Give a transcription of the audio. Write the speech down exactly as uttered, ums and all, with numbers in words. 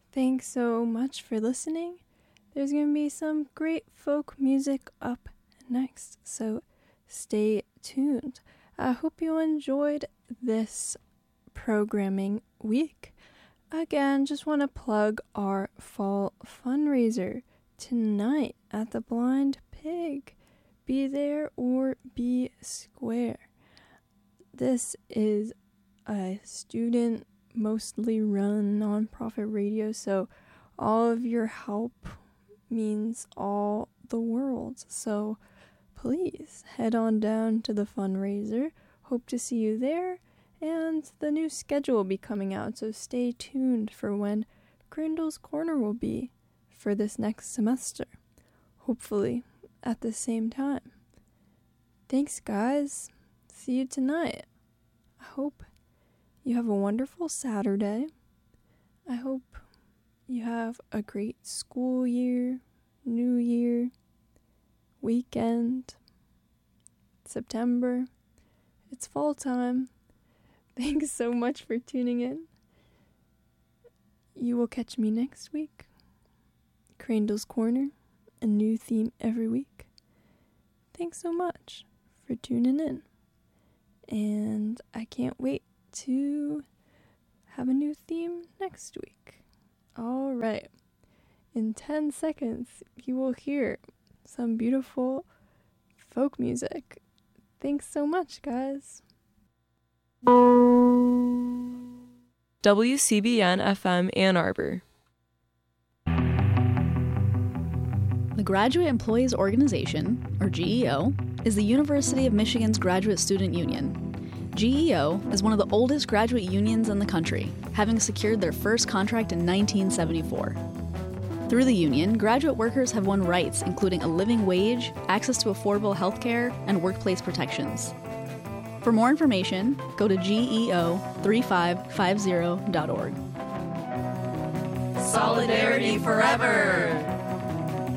Thanks so much for listening. There's going to be some great folk music up next, so stay tuned. I hope you enjoyed this programming week. Again, just want to plug our fall fundraiser tonight at the Blind Pig. Be there or be square. This is a student mostly run nonprofit radio, so all of your help means all the world. So please head on down to the fundraiser. Hope to see you there, and the new schedule will be coming out, so stay tuned for when Crandall's Corner will be for this next semester, hopefully at the same time. Thanks, guys. See you tonight. I hope you have a wonderful Saturday. I hope you have a great school year, new year, weekend, September. It's fall time. Thanks so much for tuning in. You will catch me next week. Crandall's Corner, a new theme every week. Thanks so much for tuning in. And I can't wait to have a new theme next week. All right. In ten seconds, you will hear some beautiful folk music. Thanks so much, guys. W C B N F M Ann Arbor. The Graduate Employees Organization, or G E O, is the University of Michigan's graduate student union. G E O is one of the oldest graduate unions in the country, having secured their first contract in nineteen seventy-four. Through the union, graduate workers have won rights including a living wage, access to affordable health care, and workplace protections. For more information, go to G E O three five five zero dot org. Solidarity forever!